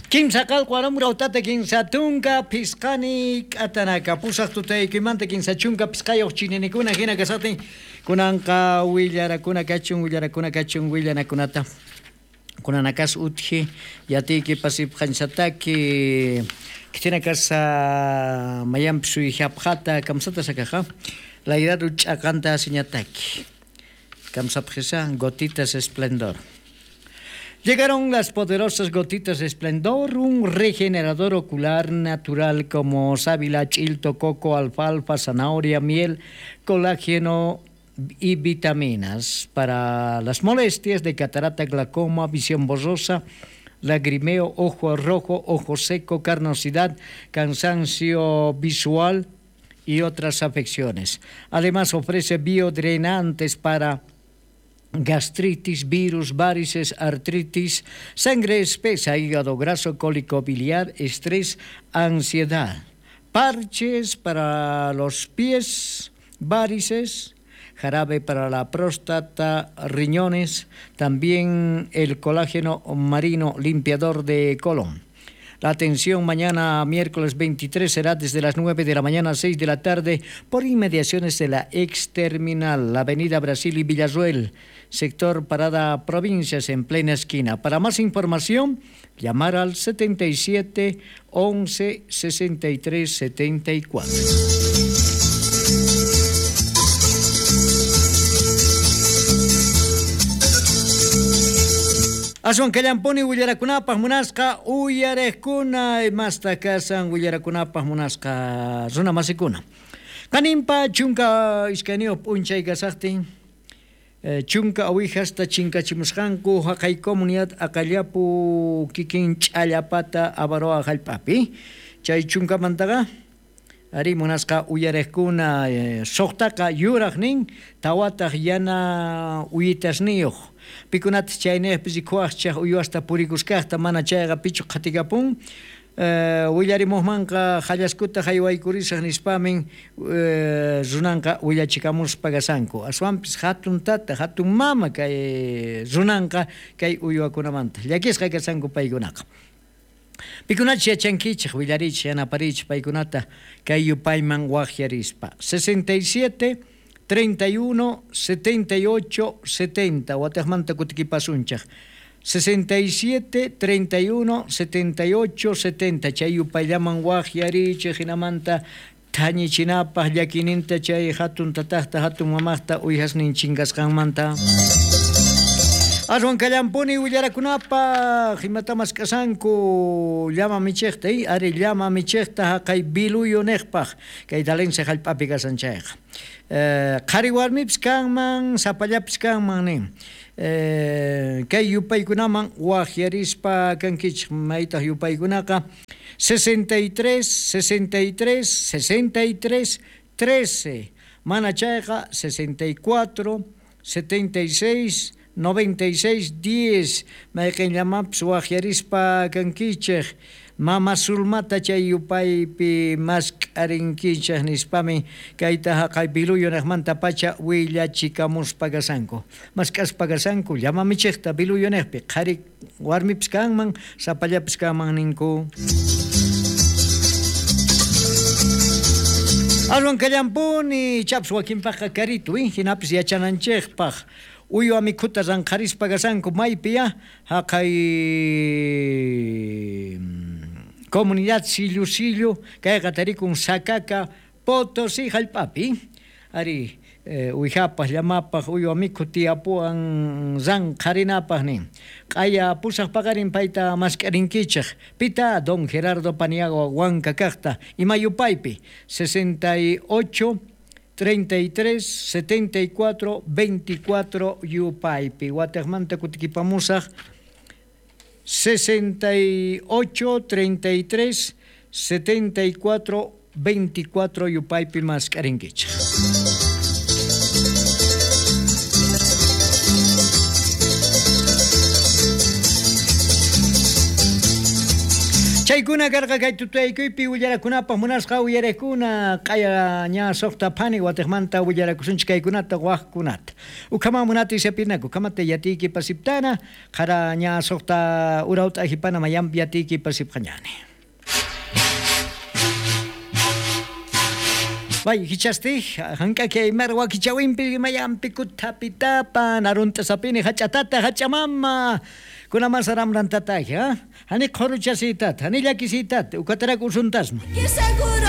Kimsa kalkuaramura utata kimsa tunka piscani atanaka pusaq tutaykimanta kimsa chunka pisqayoq chininikuna hina kasatin kunanqa willarakuna kachun willanakunata kunanakas utji yatiki pasipqansataki kitina kasa mayampi hapjata kamsata sakaja la idea ch'aqanta siñataki kamsapjesa gotitas esplendor. Llegaron las poderosas gotitas de esplendor, un regenerador ocular natural como sábila, chilto, coco, alfalfa, zanahoria, miel, colágeno y vitaminas para las molestias de catarata, glaucoma, visión borrosa, lagrimeo, ojo rojo, ojo seco, carnosidad, cansancio visual y otras afecciones. Además ofrece biodrenantes para gastritis, virus, varices, artritis, sangre espesa, hígado graso, cólico biliar, estrés, ansiedad. Parches para los pies, varices, jarabe para la próstata, riñones, también el colágeno marino limpiador de colon. La atención mañana miércoles 23 será desde las 9 de la mañana a 6 de la tarde por inmediaciones de la ex-terminal, la avenida Brasil y Villarroel, sector Parada Provincias en plena esquina. Para más información, llamar al 77 11 63 74. Asun kallampuni willarakunapaq munasqa uyarejkuna masta kasan willarakunapaq munasqa runa masikuna. Kanimpa chunka iskanio p'unchay kasaqtin chunka awihasta chinkachimusqanku haqay comunidad aqallapu kikin ch'allapata avaroa hallp'api. Chay chunkamantaqa ari munasqa uyarejkuna soqtaqa yuraqnin tawataq yana uyitasniyuq. Pikunata chaynejpis rikuwaqchaq uywasta purikusqaqta mana chayqa pichu qatikapun willarimuqmanqa hallaskuta haywaykurisaq nispamin runanqa willachikamuspa kasanku. Aswanpis hatun tata hatun mama kay runanqa kay uywakunamanta llakisqa kasanku paykunaqa. Pikunata yachankichaq willarichaq yanaparichaq paykunata kay yupayman waqyarispa 67 31 78 70 wataqmanta kutikipasunchaq 67 31 78 70 chay yupayllaman waqyarichaq hinamanta thañichinapaq llakininta chay hatun tataqta hatun mamaqta uyhasnin chingasqanmanta. Aswan kallampuni willarakunapaq imatamas kasanku llama michiqta ari llama michiqta haqay biluyo niqpaq kay dalense hallp'api kasanchayqa. Qhari warmipis kanman sapallapis kanman nin kay yupaykunaman waqyarispa kankichik maytaq yupaykunaqa 63 63 63 13 mana chayqa 64 76 96 10 mayqinllamampis waqyarispa kankichik mama sulmata chay yupaypi mas k'arinkichaq nispami kayta haqay biluyunaqmanta pacha willachikamuspa kasanku. Mas k'aspa kasanku llamamichiqta biluyunaqpi qhari warmipis kanman sapallapis kanman ninku. Aswan kallampuni chaps wakinpaqa karitu hinapis yachananchikpaq uywa mikhuta ranqarispa kasanku maypiya haqay comunidad Sillusillo kayqa tarikun Sacaca Potosí hallp'api ari uyhapaq llamapaq uywa mikhu tiyapuwan ranqarinapaq nin q'aya pusaq paqarin payta mask'arinkichaq pita don Gerardo Paniagua Huanca kaqta ima yupaypi 68 33 74 24 yupaypi wataqmanta kutikipamusaq 68 33 74 24 yupaypi mask'arinkichaq. Chaykuna karqa kay tutaykupi willarakunapaq munasqa willarakuna qaya ña soqta phani watiqmanta willarakusunchik kaykunata waqkunata ukhaman munati sapinaku kamata yatiki pasiptana qara ña soqta urawta hipana mayam yatiki pasipqañani Vay hichasti hank'aki marwa kichawinpi mayampi kutapitapa narunta sapini hach'atata hach'amama kunaman saramrantataq ha hani qhuru chasitat hani llakisitat ukatarak usuntasma